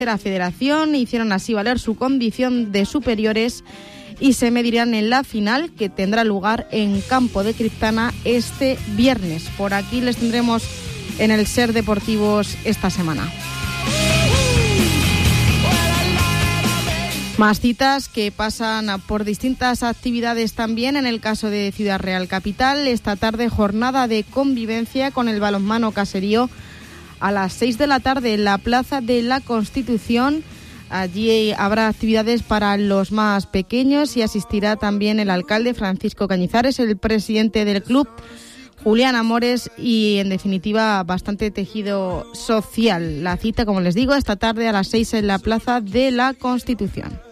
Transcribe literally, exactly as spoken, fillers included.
la Federación, hicieron así valer su condición de superiores y se medirán en la final, que tendrá lugar en Campo de Criptana este viernes. Por aquí les tendremos en el Ser Deportivos esta semana. Más citas que pasan por distintas actividades también. En el caso de Ciudad Real Capital, esta tarde jornada de convivencia con el balonmano Caserío a las seis de la tarde en la Plaza de la Constitución. Allí habrá actividades para los más pequeños y asistirá también el alcalde Francisco Cañizares, el presidente del club Julián Amores y, en definitiva, bastante tejido social. La cita, como les digo, esta tarde a las seis en la Plaza de la Constitución.